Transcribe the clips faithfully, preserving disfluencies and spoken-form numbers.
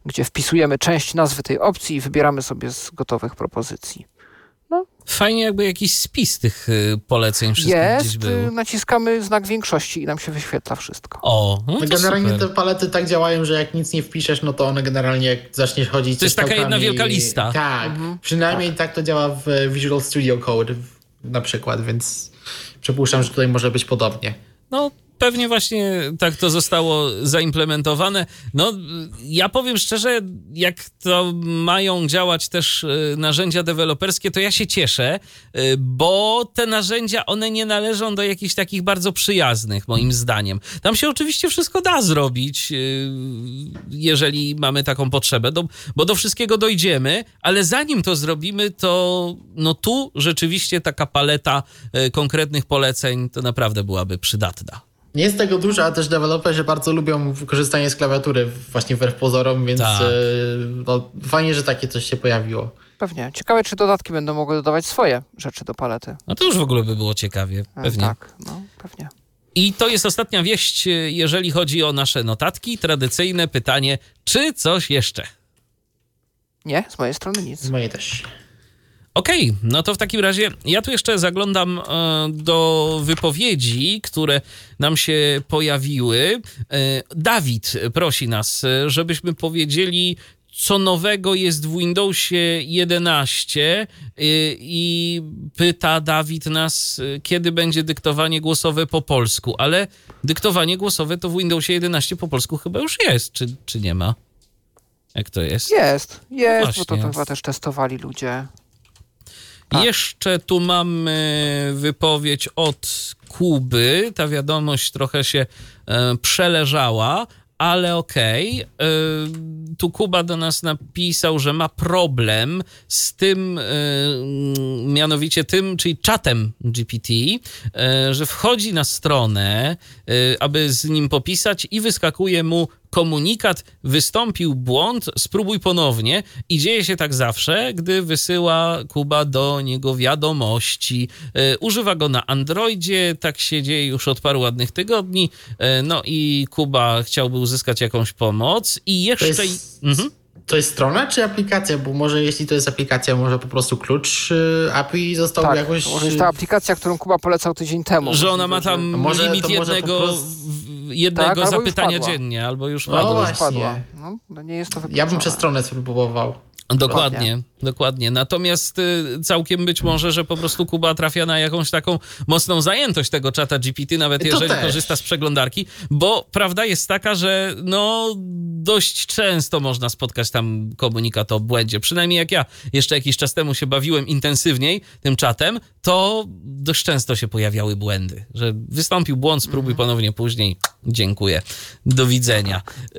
gdzie wpisujemy część nazwy tej opcji i wybieramy sobie z gotowych propozycji. No. Fajnie, jakby jakiś spis tych y, poleceń wszystkich Jest, gdzieś był. naciskamy znak większości i nam się wyświetla wszystko. O, no to generalnie super. te palety tak działają, że jak nic nie wpiszesz, no to one generalnie jak zaczniesz chodzić... To jest taka jedna wielka lista. Tak, mhm. przynajmniej tak. tak to działa w Visual Studio Code na przykład, więc przypuszczam, że tutaj może być podobnie. No, pewnie właśnie tak to zostało zaimplementowane. No, ja powiem szczerze, jak to mają działać też narzędzia deweloperskie, to ja się cieszę, bo te narzędzia, one nie należą do jakichś takich bardzo przyjaznych, moim zdaniem. Tam się oczywiście wszystko da zrobić, jeżeli mamy taką potrzebę, do, bo do wszystkiego dojdziemy, ale zanim to zrobimy, to no tu rzeczywiście taka paleta konkretnych poleceń to naprawdę byłaby przydatna. Nie jest tego dużo, a też deweloperzy bardzo lubią korzystanie z klawiatury właśnie wbrew pozorom, więc tak. no, fajnie, że takie coś się pojawiło. Pewnie. Ciekawe, czy dodatki będą mogły dodawać swoje rzeczy do palety. No to już w ogóle by było ciekawie. Pewnie. E, tak, no pewnie. I to jest ostatnia wieść, jeżeli chodzi o nasze notatki. Tradycyjne pytanie, czy coś jeszcze? Nie, z mojej strony nic. Z mojej też. Okej, okay, no to w takim razie ja tu jeszcze zaglądam e, do wypowiedzi, które nam się pojawiły. E, Dawid prosi nas, żebyśmy powiedzieli, co nowego jest w Windowsie jedenaście e, i pyta Dawid nas, kiedy będzie dyktowanie głosowe po polsku, ale dyktowanie głosowe to w Windowsie jedenaście po polsku chyba już jest, czy, czy nie ma? Jak to jest? Jest, jest, no bo to, to chyba też testowali ludzie. A. Jeszcze tu mamy wypowiedź od Kuby. Ta wiadomość trochę się e, przeleżała, ale okej. Okay. Tu Kuba do nas napisał, że ma problem z tym, e, mianowicie tym, czyli czatem G P T, e, że wchodzi na stronę, e, aby z nim popisać i wyskakuje mu komunikat, wystąpił błąd, spróbuj ponownie i dzieje się tak zawsze, gdy wysyła Kuba do niego wiadomości. E, używa go na Androidzie, tak się dzieje już od paru ładnych tygodni, e, no i Kuba chciałby uzyskać jakąś pomoc i jeszcze... To jest, mhm. to jest strona czy aplikacja? Bo może jeśli to jest aplikacja, może po prostu klucz y, A P I został tak, jakoś... może jest ta aplikacja, którą Kuba polecał tydzień temu. Że ona ma tam może, limit jednego... prostu... jednego tak, zapytania dziennie, albo już no padło. właśnie. No, no nie jest to ja bym przez stronę spróbował. Dokładnie, dokładnie, dokładnie. Natomiast y, całkiem być może, że po prostu Kuba trafia na jakąś taką mocną zajętość tego czata G P T, nawet jeżeli też. korzysta z przeglądarki, bo prawda jest taka, że no dość często można spotkać tam komunikat o błędzie. Przynajmniej jak ja jeszcze jakiś czas temu się bawiłem intensywniej tym czatem, to dość często się pojawiały błędy, że wystąpił błąd, spróbuj mm. ponownie później. Dziękuję. Do widzenia. Y,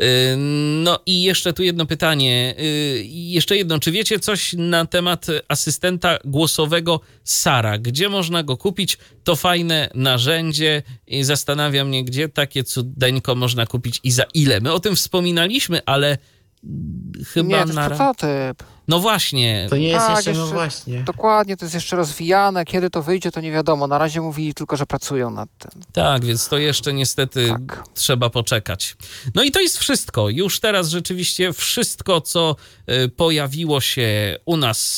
no i jeszcze tu jedno pytanie. Y, jeszcze jedno. Czy wiecie coś na temat asystenta głosowego Sara? Gdzie można go kupić? To fajne narzędzie i zastanawia mnie, gdzie takie cudeńko można kupić i za ile. My o tym wspominaliśmy, ale chyba nie, to jest na... prototyp. No właśnie. To nie jest tak, jeszcze, no jeszcze, właśnie. Dokładnie, to jest jeszcze rozwijane. Kiedy to wyjdzie, to nie wiadomo. Na razie mówili tylko, że pracują nad tym. Tak, więc to jeszcze niestety tak. trzeba poczekać. No i to jest wszystko. Już teraz rzeczywiście wszystko, co pojawiło się u nas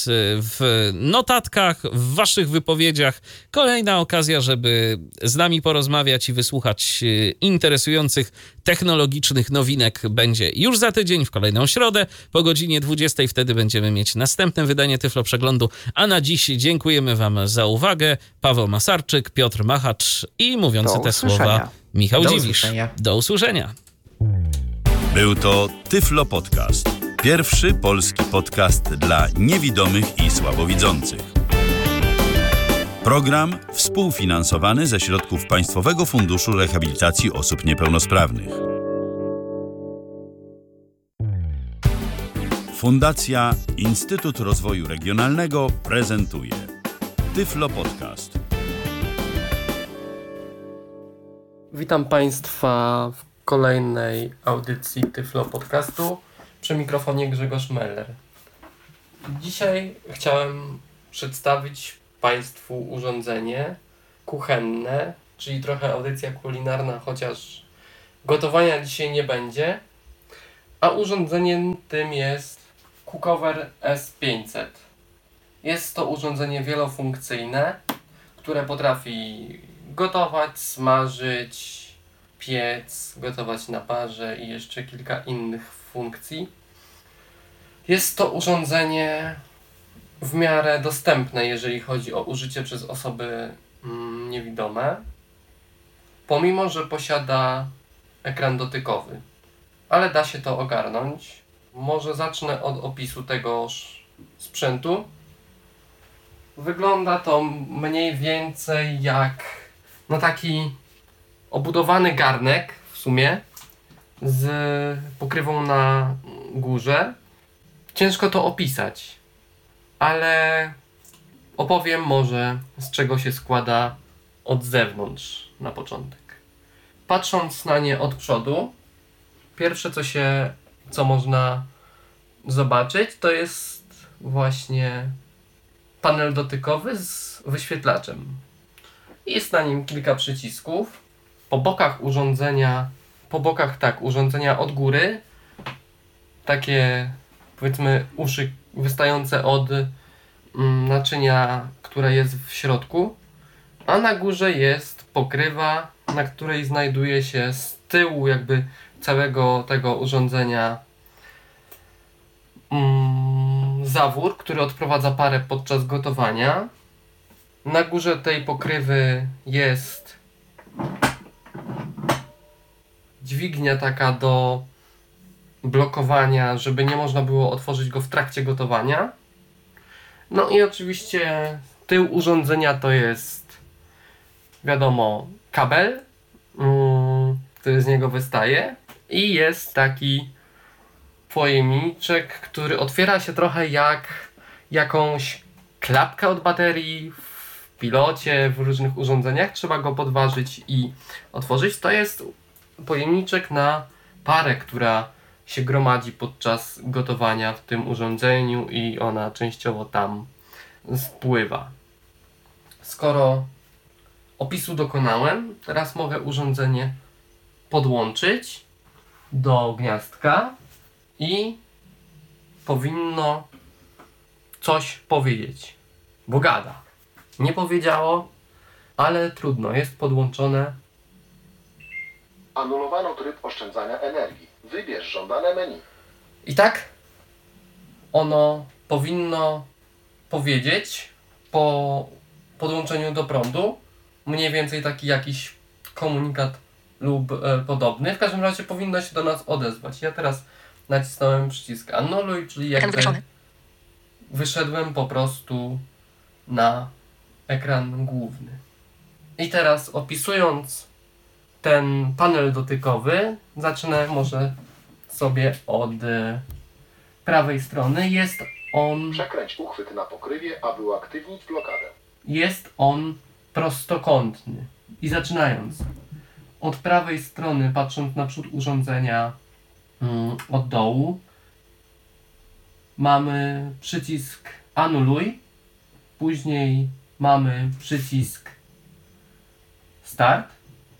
w notatkach, w waszych wypowiedziach. Kolejna okazja, żeby z nami porozmawiać i wysłuchać interesujących technologicznych nowinek będzie już za tydzień, w kolejną środę po godzinie dwudziestej. Wtedy będziemy mieć następne wydanie Tyflo Przeglądu. A na dziś dziękujemy wam za uwagę. Paweł Masarczyk, Piotr Machacz i mówiący te słowa Michał Do Dziwisz. Usłyszenia. Do usłyszenia. Był to Tyflo Podcast. Pierwszy polski podcast dla niewidomych i słabowidzących. Program współfinansowany ze środków Państwowego Funduszu Rehabilitacji Osób Niepełnosprawnych. Fundacja Instytut Rozwoju Regionalnego prezentuje Tyflo Podcast. Witam Państwa w kolejnej audycji Tyflo Podcastu. Przy mikrofonie Grzegorz Meller. Dzisiaj chciałem przedstawić Państwu urządzenie kuchenne, czyli trochę audycja kulinarna, chociaż gotowania dzisiaj nie będzie. A urządzeniem tym jest Cookover S pięćset. Jest to urządzenie wielofunkcyjne, które potrafi gotować, smażyć, piec, gotować na parze i jeszcze kilka innych funkcji. Jest to urządzenie w miarę dostępne, jeżeli chodzi o użycie przez osoby mm, niewidome, pomimo że posiada ekran dotykowy. Ale da się to ogarnąć. Może zacznę od opisu tegoż sprzętu. Wygląda to mniej więcej jak no taki obudowany garnek w sumie z pokrywą na górze. Ciężko to opisać, ale opowiem może, z czego się składa od zewnątrz na początek. Patrząc na nie od przodu, pierwsze co się, co można zobaczyć, to jest właśnie panel dotykowy z wyświetlaczem. Jest na nim kilka przycisków. Po bokach urządzenia, po bokach tak, urządzenia od góry, takie powiedzmy uszy wystające od mm, naczynia, które jest w środku, a na górze jest pokrywa, na której znajduje się z tyłu jakby całego tego urządzenia mm, zawór, który odprowadza parę podczas gotowania. Na górze tej pokrywy jest dźwignia taka do blokowania, żeby nie można było otworzyć go w trakcie gotowania. No i oczywiście tył urządzenia to jest, wiadomo, kabel, mm, który z niego wystaje, i jest taki pojemniczek, który otwiera się trochę jak jakąś klapkę od baterii w pilocie, w różnych urządzeniach. Trzeba go podważyć i otworzyć. To jest pojemniczek na parę, która się gromadzi podczas gotowania w tym urządzeniu i ona częściowo tam spływa. Skoro opisu dokonałem, teraz mogę urządzenie podłączyć do gniazdka i powinno coś powiedzieć, bo gada. Nie powiedziało, ale trudno, jest podłączone. Anulowano tryb oszczędzania energii. Wybierz żądane menu. I tak ono powinno powiedzieć po podłączeniu do prądu mniej więcej taki jakiś komunikat lub e, podobny. W każdym razie powinno się do nas odezwać. Ja teraz nacisnąłem przycisk anuluj, czyli jakby wyszedłem po prostu na ekran główny. I teraz opisując ten panel dotykowy, zacznę może sobie od e, prawej strony. Jest on, Przekręć uchwyt na pokrywie, aby uaktywnić blokadę. jest on prostokątny. I zaczynając od prawej strony, patrząc na przód urządzenia mm, od dołu, mamy przycisk anuluj, później mamy przycisk start.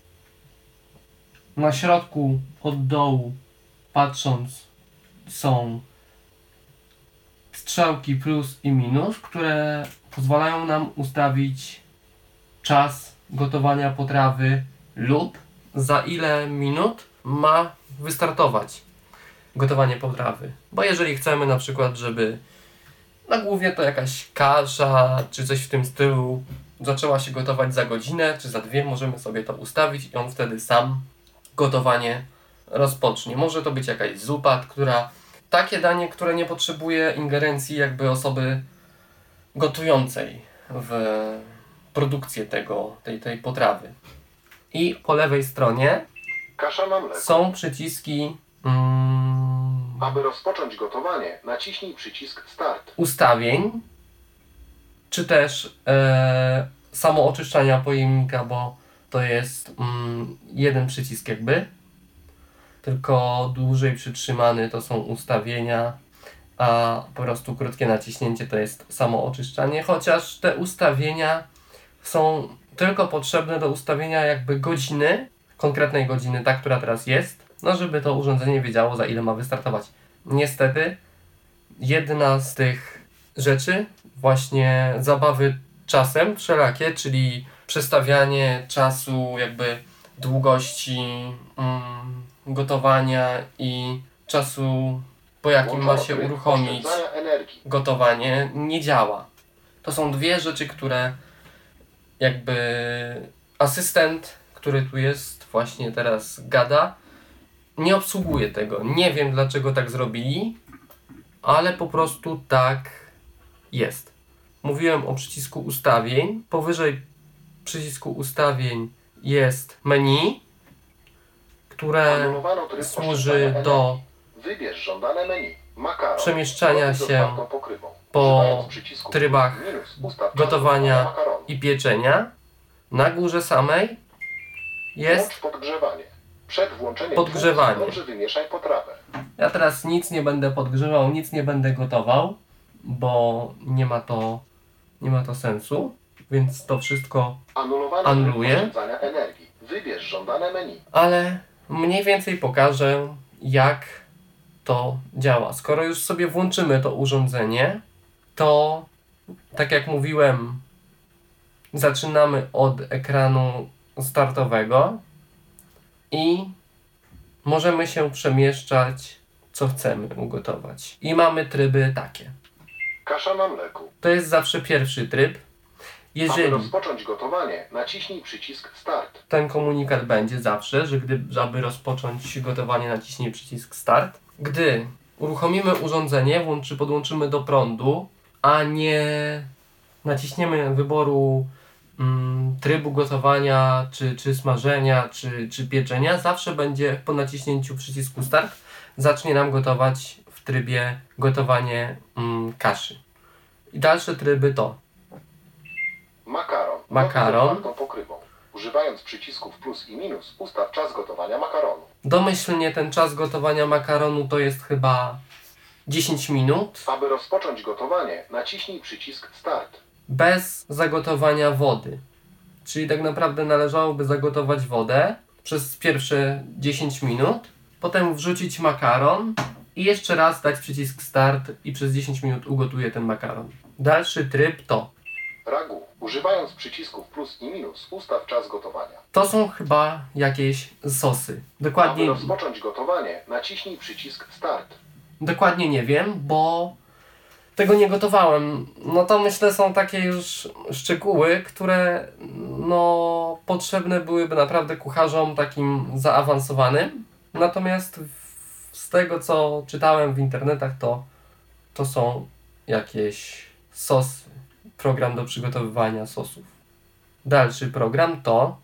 Na środku od dołu, patrząc, są strzałki plus i minus, które pozwalają nam ustawić czas gotowania potrawy lub za ile minut ma wystartować gotowanie potrawy. Bo jeżeli chcemy na przykład, żeby na głównie to jakaś kasza czy coś w tym stylu zaczęła się gotować za godzinę czy za dwie, możemy sobie to ustawić i on wtedy sam gotowanie rozpocznie. Może to być jakaś zupa, która takie danie, które nie potrzebuje ingerencji jakby osoby gotującej w produkcję tego, tej, tej potrawy. I po lewej stronie Kasza na mleko. są przyciski mm, Aby rozpocząć gotowanie, naciśnij przycisk start. ustawień, czy też e, samooczyszczania pojemnika, bo to jest mm, jeden przycisk jakby, tylko dłużej przytrzymany to są ustawienia, a po prostu krótkie naciśnięcie to jest samooczyszczanie, chociaż te ustawienia są tylko potrzebne do ustawienia jakby godziny, konkretnej godziny, ta, która teraz jest, no żeby to urządzenie wiedziało, za ile ma wystartować. Niestety jedna z tych rzeczy, właśnie zabawy czasem wszelakie, czyli przestawianie czasu, jakby długości mm, gotowania i czasu, po jakim ma się uruchomić gotowanie, nie działa. To są dwie rzeczy, które jakby asystent, który tu jest, właśnie teraz gada, nie obsługuje tego. Nie wiem, dlaczego tak zrobili, ale po prostu tak jest. Mówiłem o przycisku ustawień. Powyżej przycisku ustawień jest menu, które służy do Wybierz żądane menu. Makaron. przemieszczania się po trybach gotowania i pieczenia. Na górze samej jest podgrzewanie. Przed włączeniem podgrzewanie. dobrze wymieszaj potrawę. Ja teraz nic nie będę podgrzewał, nic nie będę gotował, bo nie ma to, nie ma to sensu, więc to wszystko Anulowane anuluję. oszczędzania energii. Wybierz żądane menu. Ale mniej więcej pokażę, jak to działa. Skoro już sobie włączymy to urządzenie, to tak jak mówiłem, zaczynamy od ekranu startowego i możemy się przemieszczać, co chcemy ugotować. I mamy tryby takie. Kasza na mleku. To jest zawsze pierwszy tryb. Aby Jeżeli rozpocząć gotowanie, naciśnij przycisk Start. ten komunikat będzie zawsze, że gdy, aby rozpocząć gotowanie, naciśnij przycisk Start. Gdy uruchomimy urządzenie, włączy, podłączymy do prądu, a nie naciśniemy wyboru mm, trybu gotowania, czy, czy smażenia, czy, czy pieczenia, zawsze będzie po naciśnięciu przycisku Start zacznie nam gotować w trybie gotowanie mm, kaszy. I dalsze tryby to Makaron. Makaron. Z otwartą pokrywą. Używając przycisków plus i minus, ustaw czas gotowania makaronu. domyślnie ten czas gotowania makaronu to jest chyba dziesięć minut. Aby rozpocząć gotowanie, naciśnij przycisk Start. Bez zagotowania wody. Czyli tak naprawdę należałoby zagotować wodę przez pierwsze dziesięć minut, potem wrzucić makaron i jeszcze raz dać przycisk Start i przez dziesięć minut ugotuje ten makaron. Dalszy tryb to Ragu. Używając przycisków plus i minus, ustaw czas gotowania. to są chyba jakieś sosy. Dokładnie, Aby rozpocząć gotowanie, naciśnij przycisk Start. dokładnie nie wiem, bo tego nie gotowałem. No to myślę są takie już szczegóły, które no potrzebne byłyby naprawdę kucharzom takim zaawansowanym. Natomiast w, z tego co czytałem w internetach to, to są jakieś sosy. Program do przygotowywania sosów. Dalszy program to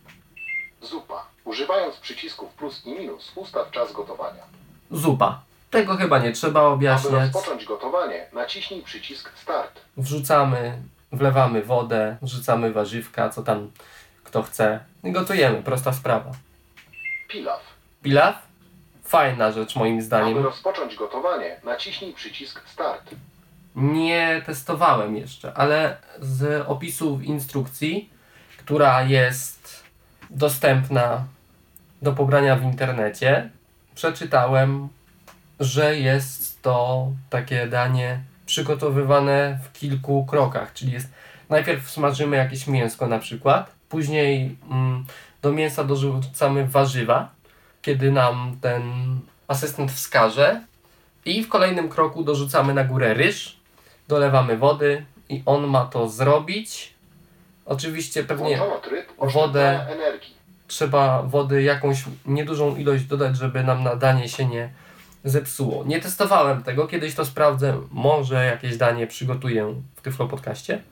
Zupa. Używając przycisków plus i minus, ustaw czas gotowania. zupa. Tego chyba nie trzeba Aby objaśniać. rozpocząć gotowanie, naciśnij przycisk Start. Wrzucamy, wlewamy wodę, wrzucamy warzywka, co tam kto chce i gotujemy. Prosta sprawa. Pilaw. Pilaw? Fajna rzecz moim Aby zdaniem. rozpocząć gotowanie, naciśnij przycisk Start. Nie testowałem jeszcze, ale z opisów instrukcji, która jest dostępna do pobrania w internecie, przeczytałem, że jest to takie danie przygotowywane w kilku krokach, czyli jest najpierw smażymy jakieś mięsko na przykład, później mm, do mięsa dorzucamy warzywa, kiedy nam ten asystent wskaże i w kolejnym kroku dorzucamy na górę ryż, dolewamy wody i on ma to zrobić. Oczywiście pewnie Włączono tryb wodę, oszczędzania energii. trzeba wody jakąś niedużą ilość dodać, żeby nam na danie się nie zepsuło. Nie testowałem tego, kiedyś to sprawdzę, może jakieś danie przygotuję w Tyflo Podcaście.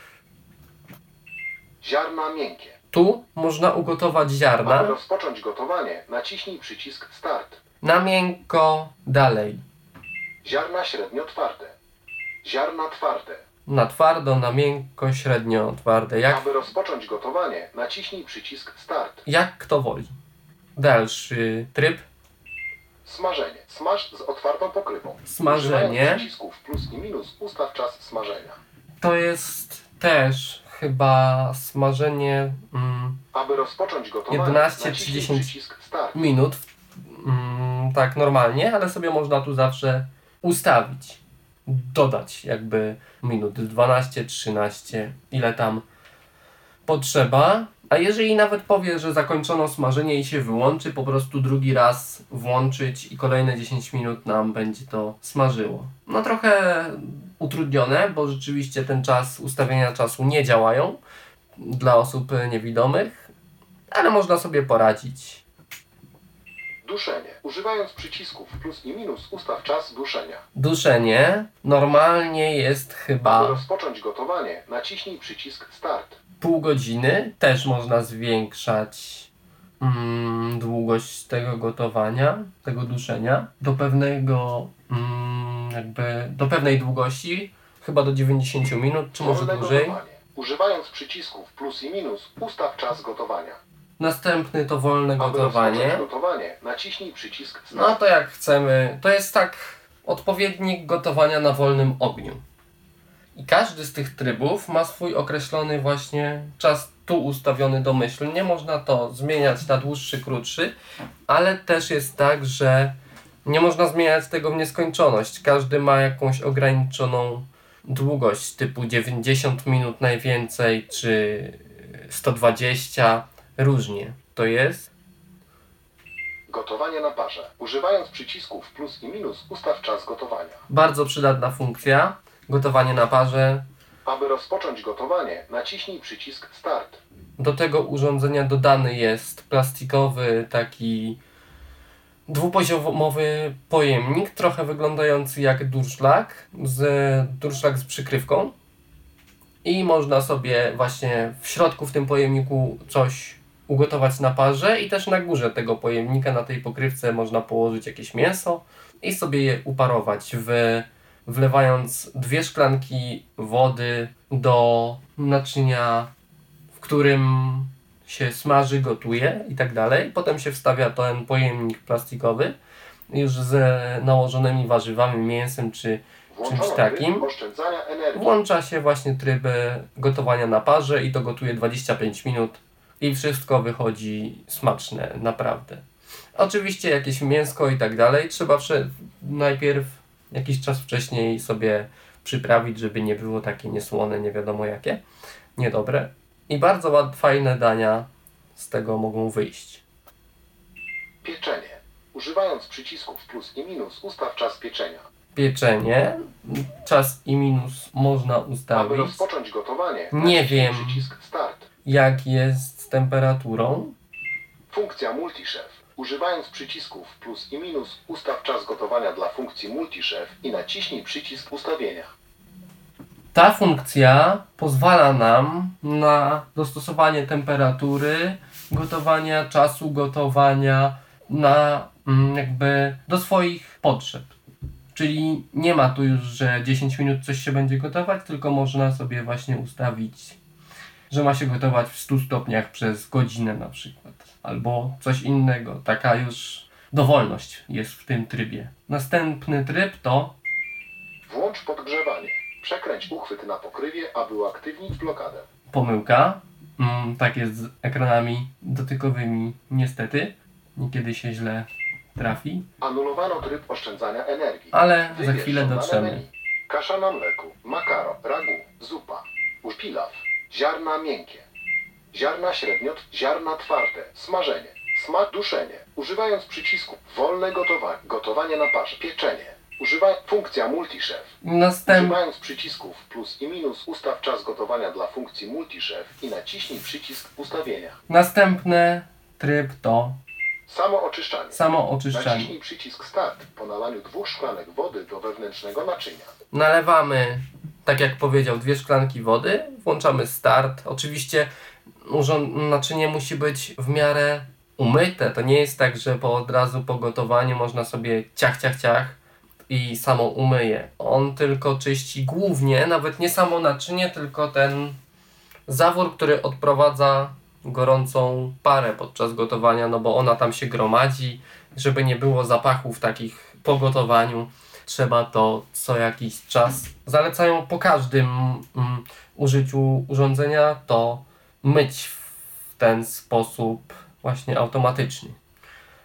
Ziarna miękkie. Tu można ugotować ziarna Aby rozpocząć gotowanie, naciśnij przycisk Start. na miękko, dalej Ziarna średnio twarde. Ziarna twarde. na twardo, na miękko, średnio, twarde, jak, Aby rozpocząć gotowanie, naciśnij przycisk Start. jak kto woli. Dalszy tryb, Smażenie. Smaż z otwartą pokrywą. smażenie. Używając przycisków plus i minus, ustaw czas smażenia. To jest też chyba smażenie mm, Aby rozpocząć gotowanie, jedenaście naciśnij trzydzieści przycisk Start. minut. mm, tak normalnie, ale sobie można tu zawsze ustawić, dodać jakby minut dwanaście, trzynaście, ile tam potrzeba. A jeżeli nawet powie, że zakończono smażenie i się wyłączy, po prostu drugi raz włączyć i kolejne dziesięć minut nam będzie to smażyło. No trochę utrudnione, bo rzeczywiście ten czas, ustawienia czasu nie działają dla osób niewidomych, ale można sobie poradzić. Duszenie. Używając przycisków plus i minus ustaw czas duszenia. Duszenie normalnie jest Aby chyba rozpocząć gotowanie, naciśnij przycisk start. pół godziny. Też można zwiększać mm, długość tego gotowania, tego duszenia do pewnego mm, jakby do pewnej długości, chyba do dziewięćdziesiąt minut, czy może Wolne dłużej. gotowanie. Używając przycisków plus i minus ustaw czas gotowania. Następny to wolne Aby gotowanie. rozpocząć gotowanie, naciśnij przycisk start. No to jak chcemy, to jest tak odpowiednik gotowania na wolnym ogniu. I każdy z tych trybów ma swój określony właśnie czas tu ustawiony domyślnie. Można to zmieniać na dłuższy, krótszy, ale też jest tak, że nie można zmieniać tego w nieskończoność. Każdy ma jakąś ograniczoną długość typu dziewięćdziesiąt minut najwięcej, czy sto dwadzieścia, różnie to jest. Gotowanie na parze. Używając przycisków plus i minus ustaw czas gotowania. Bardzo przydatna funkcja. Gotowanie na parze. Aby rozpocząć gotowanie, naciśnij przycisk start. Do tego urządzenia dodany jest plastikowy taki dwupoziomowy pojemnik, trochę wyglądający jak durszlak, z, durszlak z przykrywką. I można sobie właśnie w środku w tym pojemniku coś ugotować na parze i też na górze tego pojemnika, na tej pokrywce można położyć jakieś mięso i sobie je uparować, w, wlewając dwie szklanki wody do naczynia, w którym się smaży, gotuje i tak dalej. Potem się wstawia ten pojemnik plastikowy już z nałożonymi warzywami, mięsem czy czymś Włączono takim. tryb oszczędzania energii. Włącza się właśnie tryb gotowania na parze i to gotuje dwadzieścia pięć minut i wszystko wychodzi smaczne, naprawdę. Oczywiście jakieś mięsko i tak dalej trzeba prze- najpierw jakiś czas wcześniej sobie przyprawić, żeby nie było takie niesłone, nie wiadomo jakie, niedobre. I bardzo ład- fajne dania z tego mogą wyjść. Pieczenie. Używając przycisków plus i minus ustaw czas pieczenia. Pieczenie, czas i minus można Aby ustawić. rozpocząć gotowanie, Nie naciśnij wiem. przycisk start. Jak jest z temperaturą? Funkcja multichef. Używając przycisków plus i minus ustaw czas gotowania dla funkcji multichef i naciśnij przycisk ustawienia. Ta funkcja pozwala nam na dostosowanie temperatury gotowania, czasu gotowania na mm, jakby do swoich potrzeb. Czyli nie ma tu już, że dziesięć minut coś się będzie gotować, tylko można sobie właśnie ustawić, że ma się gotować w stu stopniach przez godzinę na przykład. Albo coś innego. Taka już dowolność jest w tym trybie. Następny tryb to Włącz podgrzewanie. Przekręć uchwyt na pokrywie, aby uaktywnić blokadę. pomyłka. Mm, tak jest z ekranami dotykowymi niestety. Niekiedy się źle trafi. Anulowano tryb oszczędzania energii. Ale za Wybierz chwilę żądane dotrzemy. menu. Kasza na mleku, makaron, ragu, zupa, pilaw, ziarna miękkie, ziarna średnio, ziarna twarde, smażenie, smak, duszenie. Używając przycisku wolne gotowanie, gotowanie na parze, pieczenie. Używaj funkcja multichef. Następny Używając przycisków plus i minus ustaw czas gotowania dla funkcji multichef i naciśnij przycisk ustawienia. Następny tryb to Samo oczyszczanie. samo oczyszczanie. Naciśnij przycisk start po nalaniu dwóch szklanek wody do wewnętrznego naczynia. Nalewamy, tak jak powiedział, dwie szklanki wody, włączamy start. Oczywiście urząd- naczynie musi być w miarę umyte. To nie jest tak, że po od razu po gotowaniu można sobie ciach, ciach, ciach i samo umyje. On tylko czyści głównie, nawet nie samo naczynie, tylko ten zawór, który odprowadza gorącą parę podczas gotowania, no bo ona tam się gromadzi, żeby nie było zapachów takich po gotowaniu. Trzeba to co jakiś czas. Zalecają po każdym mm, użyciu urządzenia to myć w ten sposób właśnie automatyczny.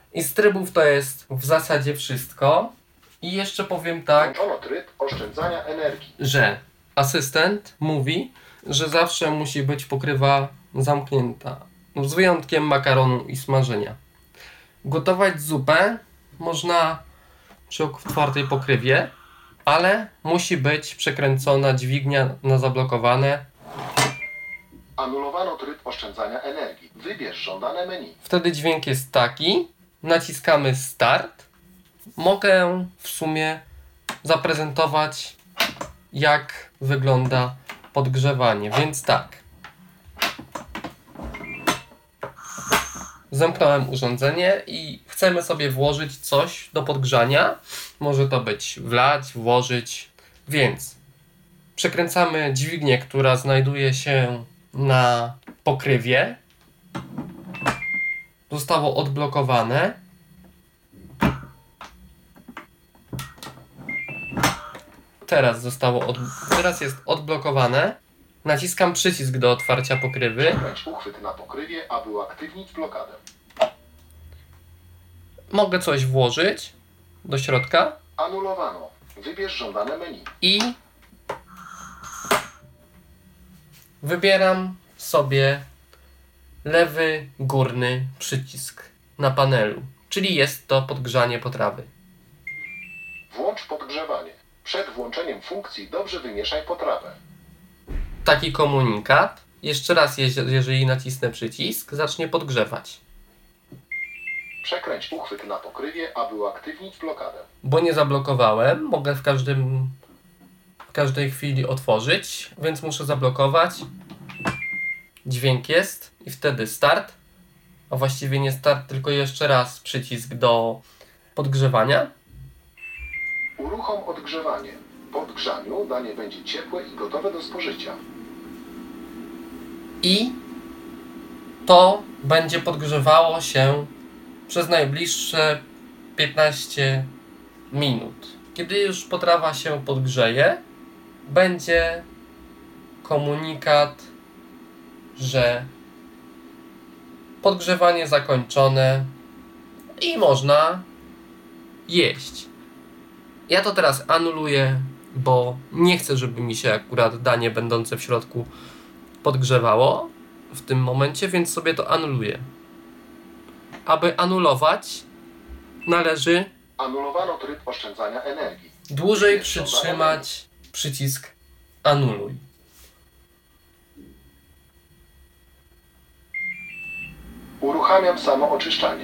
I z trybów to jest w zasadzie wszystko. I jeszcze powiem tak, Włączono tryb oszczędzania energii. że asystent mówi, że zawsze musi być pokrywa zamknięta. Z wyjątkiem makaronu i smażenia. Gotować zupę można przy otwartej pokrywie, ale musi być przekręcona dźwignia na zablokowane. Anulowano tryb oszczędzania energii. Wybierz żądane menu. Wtedy dźwięk jest taki. Naciskamy start. Mogę w sumie zaprezentować, jak wygląda podgrzewanie. Więc tak. Zamknąłem urządzenie i chcemy sobie włożyć coś do podgrzania. Może to być wlać, włożyć. Więc przekręcamy dźwignię, która znajduje się na pokrywie. Zostało odblokowane. Teraz zostało od... Teraz jest odblokowane. Naciskam przycisk do otwarcia pokrywy. Przekręć uchwyt na pokrywie, aby uaktywnić blokadę. Mogę coś włożyć do środka Anulowano. Wybierz żądane menu. i wybieram sobie lewy górny przycisk na panelu, czyli jest to podgrzanie potrawy. Włącz podgrzewanie. Przed włączeniem funkcji dobrze wymieszaj potrawę. Taki komunikat. Jeszcze raz, jeż- jeżeli nacisnę przycisk, zacznie podgrzewać. Przekręć uchwyt na pokrywie, aby uaktywnić blokadę. Bo nie zablokowałem, mogę w każdym w każdej chwili otworzyć, więc muszę zablokować. Dźwięk jest i wtedy start, a właściwie nie start, tylko jeszcze raz przycisk do podgrzewania. Uruchom odgrzewanie. Po odgrzaniu danie będzie ciepłe i gotowe do spożycia. I to będzie podgrzewało się przez najbliższe piętnaście minut. Kiedy już potrawa się podgrzeje, będzie komunikat, że podgrzewanie zakończone i można jeść. Ja to teraz anuluję, bo nie chcę, żeby mi się akurat danie będące w środku podgrzewało w tym momencie, więc sobie to anuluję. Aby anulować, należy Anulowano tryb oszczędzania energii. dłużej przytrzymać przycisk anuluj. Uruchamiam samooczyszczanie.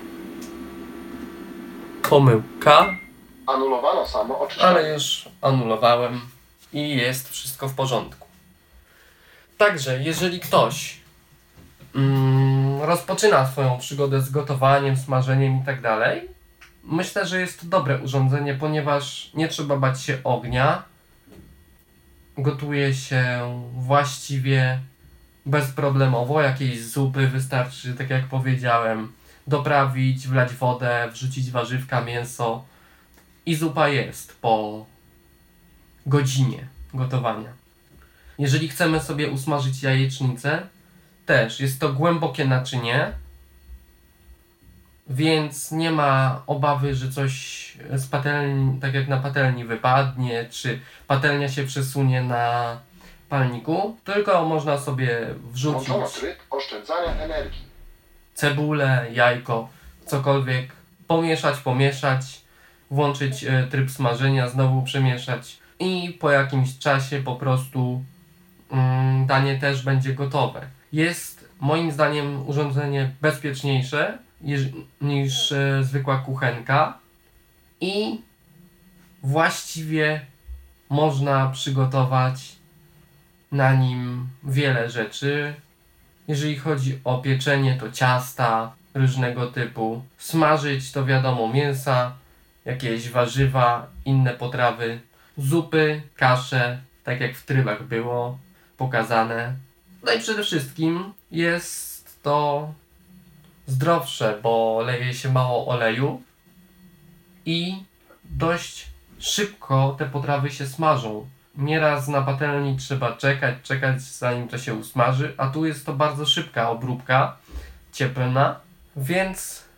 Pomyłka, Anulowano samooczyszczanie. ale już anulowałem i jest wszystko w porządku. Także, jeżeli ktoś mm, rozpoczyna swoją przygodę z gotowaniem, smażeniem i tak dalej, myślę, że jest to dobre urządzenie, ponieważ nie trzeba bać się ognia. Gotuje się właściwie bezproblemowo. Jakiejś zupy wystarczy, tak jak powiedziałem, doprawić, wlać wodę, wrzucić warzywka, mięso i zupa jest po godzinie gotowania. Jeżeli chcemy sobie usmażyć jajecznicę, też jest to głębokie naczynie, więc nie ma obawy, że coś z patelni, tak jak na patelni, wypadnie, czy patelnia się przesunie na palniku, tylko można sobie wrzucić Włączono tryb oszczędzania energii. cebulę, jajko, cokolwiek, pomieszać, pomieszać, włączyć e, tryb smażenia, znowu przemieszać i po jakimś czasie po prostu mm, danie też będzie gotowe. Jest moim zdaniem urządzenie bezpieczniejsze niż, niż e, zwykła kuchenka i właściwie można przygotować na nim wiele rzeczy. Jeżeli chodzi o pieczenie, to ciasta różnego typu. Smażyć to wiadomo mięsa, jakieś warzywa, inne potrawy, zupy, kasze, tak jak w trybach było pokazane. No i przede wszystkim jest to zdrowsze, bo leje się mało oleju i dość szybko te potrawy się smażą. Nieraz na patelni trzeba czekać, czekać zanim to się usmaży, a tu jest to bardzo szybka obróbka cieplna, więc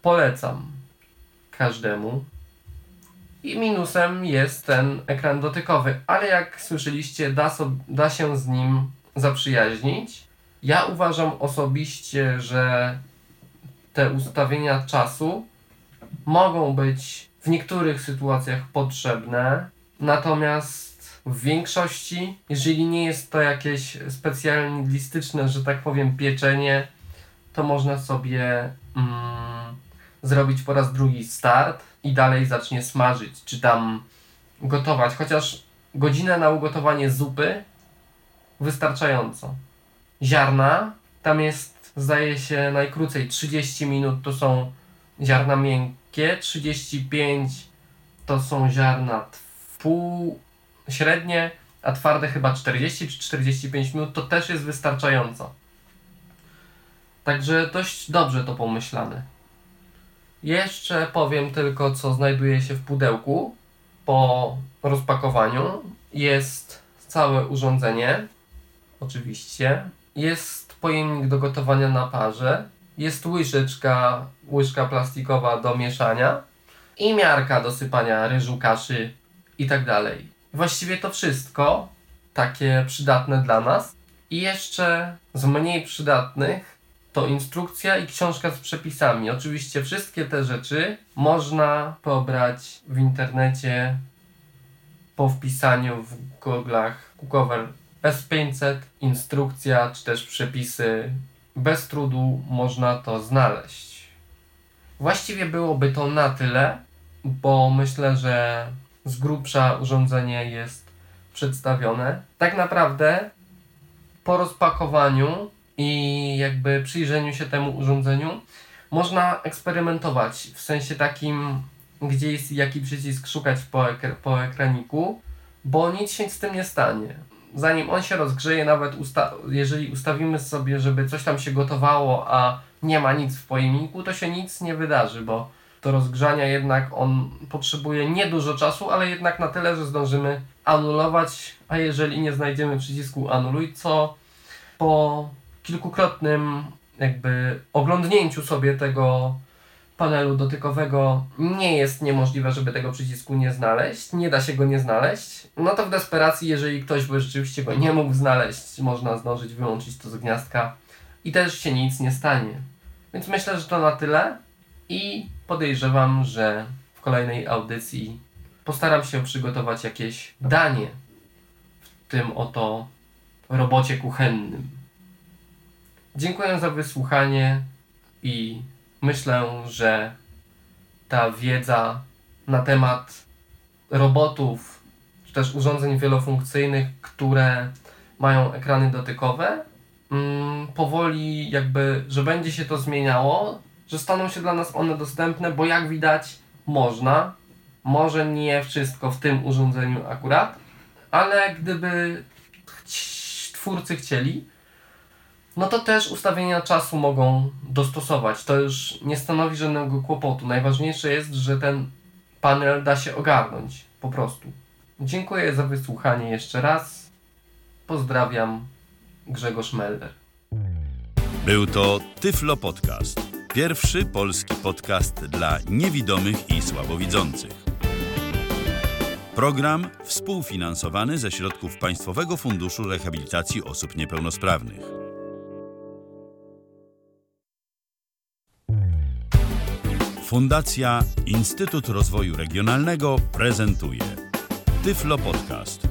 Polecam każdemu. I minusem jest ten ekran dotykowy, ale jak słyszeliście, da, so, da się z nim zaprzyjaźnić. Ja uważam osobiście, że te ustawienia czasu mogą być w niektórych sytuacjach potrzebne, natomiast w większości, jeżeli nie jest to jakieś specjalistyczne, że tak powiem, pieczenie, to można sobie mm, zrobić po raz drugi start i dalej zacznie smażyć, czy tam gotować, chociaż godzinę na ugotowanie zupy wystarczająco. Ziarna, tam jest, zdaje się, najkrócej trzydzieści minut to są ziarna miękkie, trzydzieści pięć to są ziarna pół średnie, a twarde chyba czterdzieści czy czterdzieści pięć minut, to też jest wystarczająco. Także dość dobrze to pomyślane. Jeszcze powiem tylko, co znajduje się w pudełku po rozpakowaniu. Jest całe urządzenie, oczywiście. Jest pojemnik do gotowania na parze. Jest łyżeczka, łyżka plastikowa do mieszania i miarka do sypania ryżu, kaszy i tak dalej. Właściwie to wszystko takie przydatne dla nas. I jeszcze z mniej przydatnych to instrukcja i książka z przepisami. Oczywiście wszystkie te rzeczy można pobrać w internecie po wpisaniu w Google'ach Cookover S pięćset, instrukcja czy też przepisy. Bez trudu można to znaleźć. Właściwie byłoby to na tyle, bo myślę, że z grubsza urządzenie jest przedstawione. Tak naprawdę po rozpakowaniu i jakby przyjrzeniu się temu urządzeniu można eksperymentować w sensie takim, gdzie jest jaki przycisk szukać po, ekr- po ekraniku, bo nic się z tym nie stanie. Zanim on się rozgrzeje, nawet usta- jeżeli ustawimy sobie, żeby coś tam się gotowało, a nie ma nic w pojemniku, to się nic nie wydarzy, bo do rozgrzania jednak on potrzebuje niedużo czasu, ale jednak na tyle, że zdążymy anulować, a jeżeli nie znajdziemy przycisku anuluj, co po kilkukrotnym jakby oglądnięciu sobie tego panelu dotykowego nie jest niemożliwe, żeby tego przycisku nie znaleźć, nie da się go nie znaleźć, no to w desperacji, jeżeli ktoś by rzeczywiście go nie mógł znaleźć, można zdążyć wyłączyć to z gniazdka i też się nic nie stanie. Więc myślę, że to na tyle i podejrzewam, że w kolejnej audycji postaram się przygotować jakieś danie w tym oto robocie kuchennym. Dziękuję za wysłuchanie i myślę, że ta wiedza na temat robotów, czy też urządzeń wielofunkcyjnych, które mają ekrany dotykowe, mm, powoli jakby, że będzie się to zmieniało, że staną się dla nas one dostępne, bo jak widać można, może nie wszystko w tym urządzeniu akurat, ale gdyby ch- twórcy chcieli, no to też ustawienia czasu mogą dostosować. To już nie stanowi żadnego kłopotu. Najważniejsze jest, że ten panel da się ogarnąć. Po prostu. Dziękuję za wysłuchanie jeszcze raz. Pozdrawiam. Grzegorz Melder. Był to Tyflo Podcast. Pierwszy polski podcast dla niewidomych i słabowidzących. Program współfinansowany ze środków Państwowego Funduszu Rehabilitacji Osób Niepełnosprawnych. Fundacja Instytut Rozwoju Regionalnego prezentuje Tyflo Podcast.